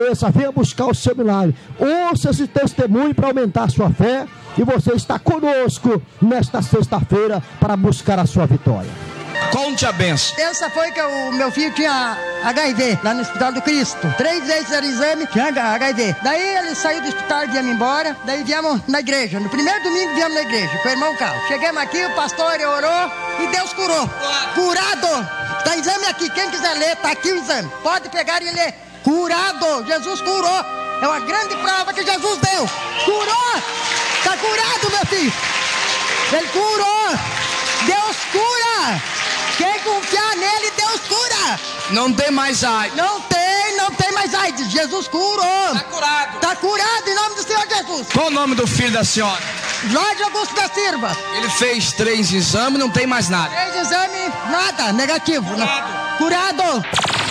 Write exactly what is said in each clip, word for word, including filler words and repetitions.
Venha buscar o seu milagre. Ouça esse testemunho para aumentar a sua fé. E você está conosco nesta sexta-feira para buscar a sua vitória. Conte a benção. Essa foi que o meu filho tinha H I V lá no Hospital do Cristo. Três vezes era exame, tinha H I V. Daí ele saiu do hospital e viemos embora. Daí viemos na igreja. No primeiro domingo viemos na igreja com o irmão Carlos. Chegamos aqui, o pastor orou e Deus curou. Curado. Está exame aqui. Quem quiser ler, está aqui o exame. Pode pegar e ler. Curado. Jesus curou. É uma grande prova que Jesus deu. Curou. Está curado, meu filho. Ele curou. Deus cura. Quem confiar nele, Deus cura. Não tem mais AIDS. Não tem, não tem mais AIDS. Jesus curou. Está curado. Está curado em nome do Senhor Jesus. Qual o nome do filho da senhora? Jorge Augusto da Silva. Ele fez três exames, não tem mais nada. Três exames, nada, negativo. Curado. Curado.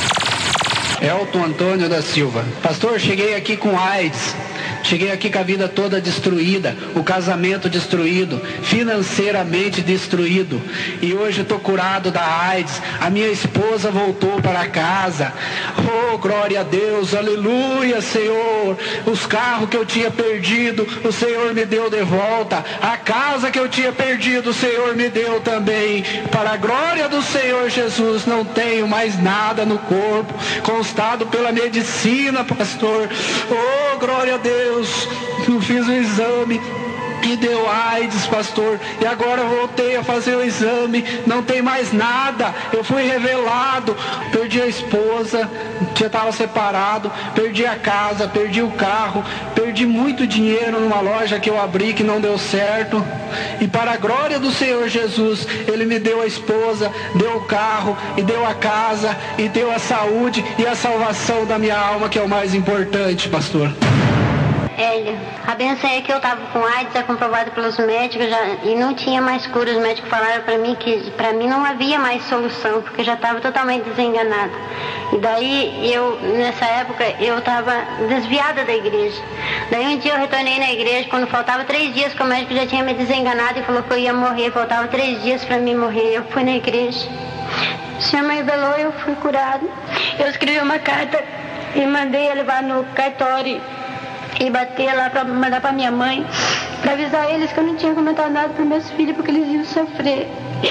Elton Antônio da Silva. Pastor, cheguei aqui com AIDS. Cheguei aqui com a vida toda destruída, o casamento destruído, financeiramente destruído. E hoje estou curado da AIDS. A minha esposa voltou para casa. Oh, glória a Deus, aleluia, Senhor. Os carros que eu tinha perdido, o Senhor me deu de volta. A casa que eu tinha perdido, o Senhor me deu também. Para a glória do Senhor Jesus, não tenho mais nada no corpo, constado pela medicina, pastor. Oh, glória a Deus. Eu fiz o exame e deu AIDS, pastor, e agora voltei a fazer o exame, não tem mais nada. Eu fui revelado, perdi a esposa, já estava separado, perdi a casa, perdi o carro, perdi muito dinheiro numa loja que eu abri que não deu certo. E para a glória do Senhor Jesus, Ele me deu a esposa, deu o carro, e deu a casa, e deu a saúde e a salvação da minha alma, que é o mais importante, pastor. Hélio, a benção é que eu estava com AIDS, é comprovado pelos médicos já, e não tinha mais cura. Os médicos falaram para mim que para mim não havia mais solução, porque eu já estava totalmente desenganada. E daí eu, nessa época, eu estava desviada da igreja. Daí um dia eu retornei na igreja, quando faltava três dias que o médico já tinha me desenganado e falou que eu ia morrer, faltava três dias para mim morrer. Eu fui na igreja, o Senhor me revelou e eu fui curado. Eu escrevi uma carta e mandei levar no cartório e bater lá para mandar para minha mãe, para avisar eles que eu não tinha comentado nada para meus filhos, porque eles iam sofrer.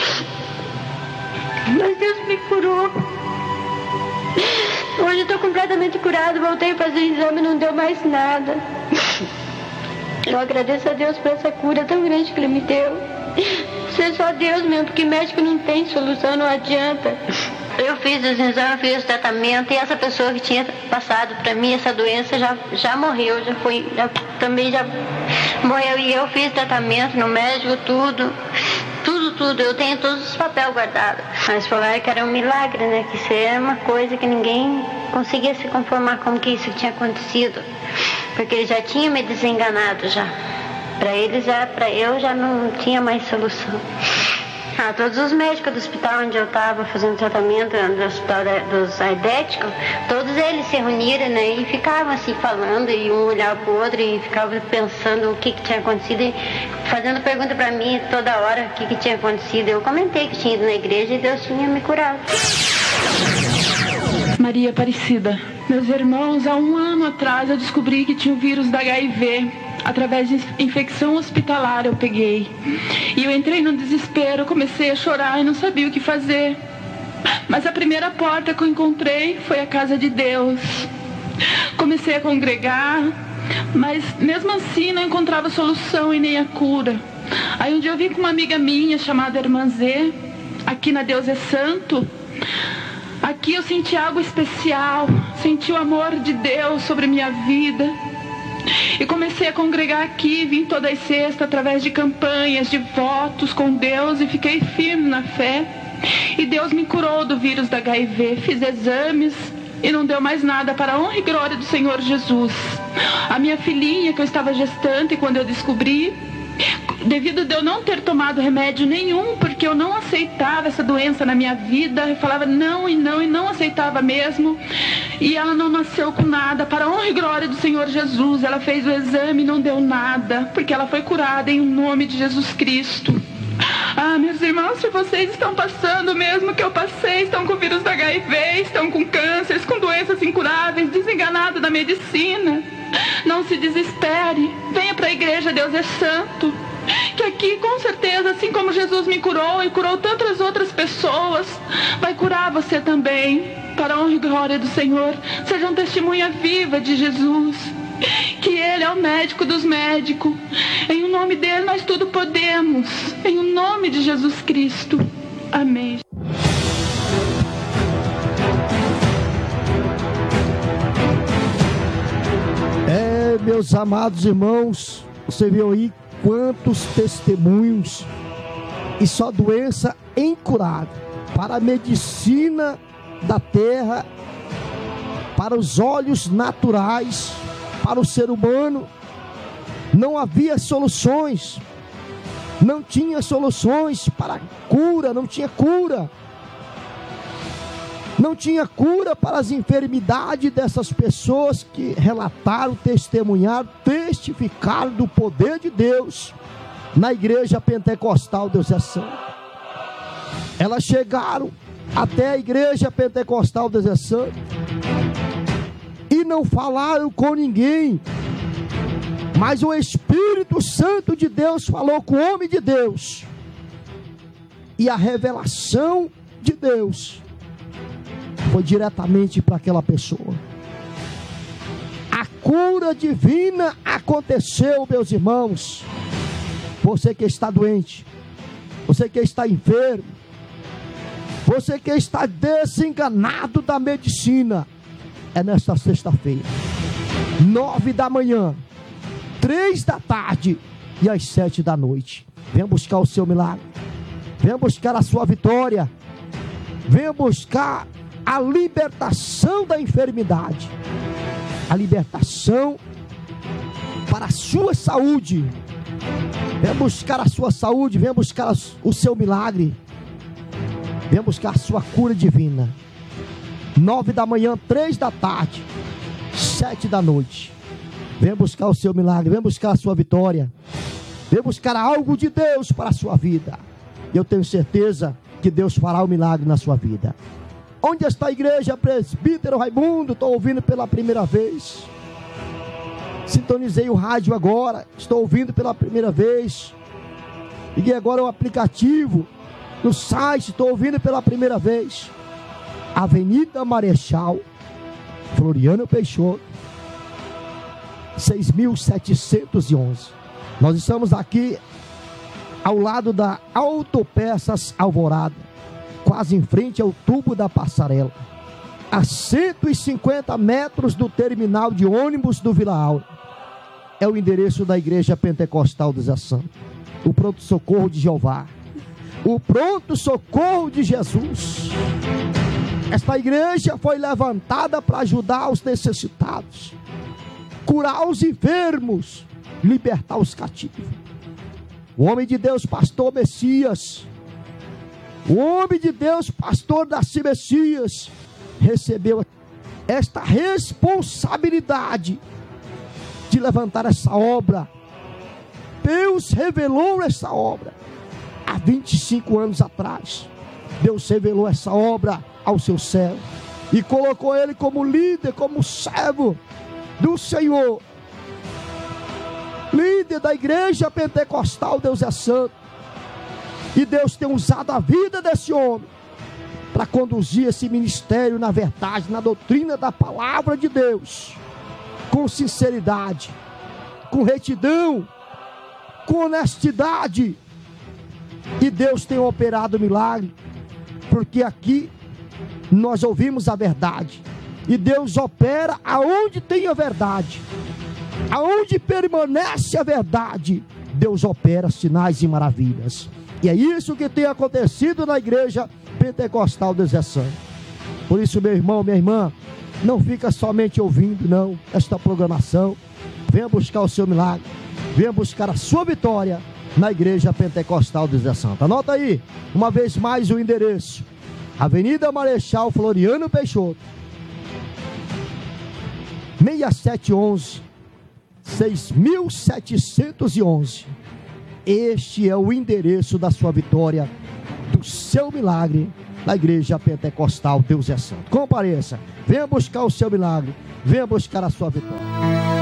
Mas Deus me curou. Hoje eu estou completamente curado, voltei a fazer exame e não deu mais nada. Eu agradeço a Deus por essa cura tão grande que Ele me deu. Isso é só Deus mesmo, porque médico não tem solução, não adianta. Eu fiz os exames, fiz o tratamento, e essa pessoa que tinha passado para mim essa doença já, já morreu, já foi, já, também já morreu. E eu fiz tratamento no médico, tudo, tudo, tudo. Eu tenho todos os papéis guardados. Mas falaram que era um milagre, né? Que isso era uma coisa que ninguém conseguia se conformar como que isso tinha acontecido. Porque ele já tinha me desenganado já. Para eles, já, para eu já não tinha mais solução. Ah, todos os médicos do hospital onde eu estava fazendo tratamento, do hospital dos aidéticos, todos eles se reuniram, né, e ficavam assim falando, e um olhava para o outro e ficavam pensando o que, que tinha acontecido, e fazendo pergunta para mim toda hora o que, que tinha acontecido. Eu comentei que tinha ido na igreja e Deus tinha me curado. Maria Aparecida. Meus irmãos, há um ano atrás eu descobri que tinha o vírus da H I V. Através de infecção hospitalar eu peguei. E eu entrei no desespero, comecei a chorar e não sabia o que fazer. Mas a primeira porta que eu encontrei foi a casa de Deus. Comecei a congregar, mas mesmo assim não encontrava solução e nem a cura. Aí um dia eu vim com uma amiga minha chamada Irmã Zê, aqui na Deus é Santo. Aqui eu senti algo especial, senti o amor de Deus sobre minha vida. E comecei a congregar aqui, vim todas as sextas através de campanhas, de votos com Deus, e fiquei firme na fé. E Deus me curou do vírus da H I V, fiz exames e não deu mais nada, para a honra e glória do Senhor Jesus. A minha filhinha, que eu estava gestante quando eu descobri, devido a eu não ter tomado remédio nenhum, porque eu não aceitava essa doença na minha vida, eu falava não e não e não aceitava mesmo, e ela não nasceu com nada, para a honra e glória do Senhor Jesus. Ela fez o exame e não deu nada, porque ela foi curada em nome de Jesus Cristo. Ah, meus irmãos, se vocês estão passando o mesmo que eu passei, estão com o vírus do H I V, estão com cânceres, com doenças incuráveis, desenganados da medicina, não se desespere. Venha para a igreja, Deus é santo. Que aqui, com certeza, assim como Jesus me curou e curou tantas outras pessoas, vai curar você também. Para a honra e glória do Senhor, seja uma testemunha viva de Jesus. Que Ele é o médico dos médicos. Em o nome dEle nós tudo podemos. Em o nome de Jesus Cristo. Amém. É, meus amados irmãos, você viu aí quantos testemunhos, e só doença incurada. Para a medicina da terra, para os olhos naturais, para o ser humano, não havia soluções, não tinha soluções para cura, não tinha cura, não tinha cura para as enfermidades dessas pessoas que relataram, testemunharam, testificaram do poder de Deus na igreja pentecostal Deus é Santo. Elas chegaram até a igreja pentecostal Deus é Santo e não falaram com ninguém, mas o Espírito Santo de Deus falou com o homem de Deus, e a revelação de Deus foi diretamente para aquela pessoa. A cura divina aconteceu, meus irmãos. Você que está doente, você que está enfermo, você que está desenganado da medicina, é nesta sexta-feira, nove da manhã, três da tarde e às sete da noite. Venha buscar o seu milagre, venha buscar a sua vitória, venha buscar a libertação da enfermidade, a libertação para a sua saúde. Venha buscar a sua saúde, venha buscar o seu milagre, venha buscar a sua cura divina. Nove da manhã, três da tarde, sete da noite. Venha buscar o seu milagre, venha buscar a sua vitória, venha buscar algo de Deus para a sua vida. E eu tenho certeza que Deus fará o milagre na sua vida. Onde está a igreja Presbítero Raimundo? Estou ouvindo pela primeira vez. Sintonizei o rádio agora, estou ouvindo pela primeira vez. Liguei agora o aplicativo no site, estou ouvindo pela primeira vez. Avenida Marechal Floriano Peixoto, seis mil setecentos e onze. Nós estamos aqui ao lado da Autopeças Alvorada, quase em frente ao tubo da passarela, a cento e cinquenta metros do terminal de ônibus do Vila Aura. É o endereço da igreja pentecostal Deus é Santo, o pronto-socorro de Jeová, o pronto-socorro de Jesus. Esta igreja foi levantada para ajudar os necessitados, curar os enfermos, libertar os cativos. O homem de Deus, pastor Messias, o homem de Deus, pastor Darcy Messias, recebeu esta responsabilidade de levantar essa obra. Deus revelou essa obra há vinte e cinco anos atrás. Deus revelou essa obra ao seu servo e colocou ele como líder, como servo do Senhor, líder da igreja pentecostal Deus é Santo. E Deus tem usado a vida desse homem para conduzir esse ministério na verdade, na doutrina da palavra de Deus, com sinceridade, com retidão, com honestidade. E Deus tem operado milagre, porque aqui nós ouvimos a verdade, e Deus opera aonde tem a verdade, aonde permanece a verdade, Deus opera sinais e maravilhas. E é isso que tem acontecido na igreja pentecostal Deus é Santo. Por isso, meu irmão, minha irmã, não fica somente ouvindo não esta programação. Venha buscar o seu milagre, venha buscar a sua vitória na igreja pentecostal Deus é Santo. Anota aí, uma vez mais, o endereço: Avenida Marechal Floriano Peixoto, seis sete um um, seis mil setecentos e onze. este é o endereço da sua vitória, do seu milagre, na Igreja Pentecostal Deus é Santo. Compareça, venha buscar o seu milagre, venha buscar a sua vitória.